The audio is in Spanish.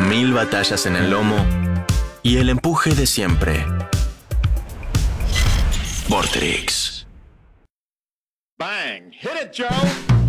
1000 batallas en el lomo y el empuje de siempre. Vortrix. Bang! Hit it, Joe!